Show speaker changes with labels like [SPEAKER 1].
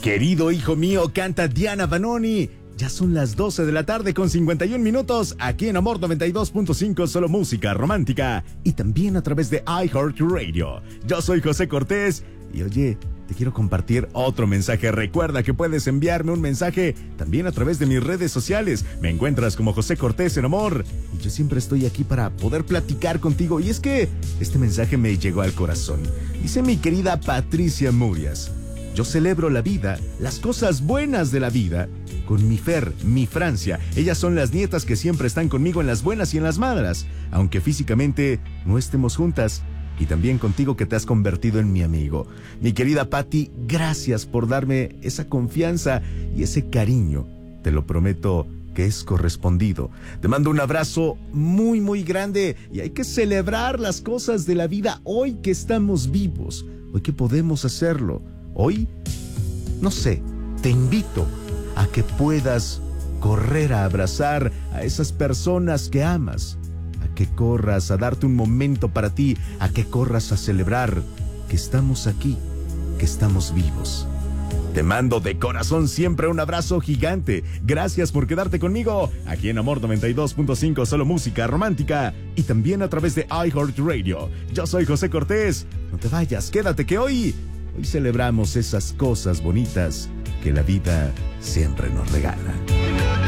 [SPEAKER 1] Querido hijo mío, canta Diana Vanoni. Ya son las 12 de la tarde con 51 minutos aquí en Amor 92.5, solo música romántica y también a través de iHeartRadio. Yo soy José Cortés y oye, te quiero compartir otro mensaje. Recuerda que puedes enviarme un mensaje también a través de mis redes sociales. Me encuentras como José Cortés en Amor y yo siempre estoy aquí para poder platicar contigo. Y es que este mensaje me llegó al corazón. Dice mi querida Patricia Murias: yo celebro la vida, las cosas buenas de la vida, con mi Fer, mi Francia. Ellas son las nietas que siempre están conmigo en las buenas y en las malas, aunque físicamente no estemos juntas. Y también contigo, que te has convertido en mi amigo. Mi querida Patti, gracias por darme esa confianza y ese cariño. Te lo prometo que es correspondido. Te mando un abrazo muy, muy grande y hay que celebrar las cosas de la vida hoy que estamos vivos, hoy que podemos hacerlo. Hoy, no sé, te invito a que puedas correr a abrazar a esas personas que amas, a que corras a darte un momento para ti, a que corras a celebrar que estamos aquí, que estamos vivos. Te mando de corazón siempre un abrazo gigante. Gracias por quedarte conmigo aquí en Amor 92.5, solo música romántica y también a través de iHeartRadio. Yo soy José Cortés. No te vayas, quédate que hoy celebramos esas cosas bonitas que la vida siempre nos regala.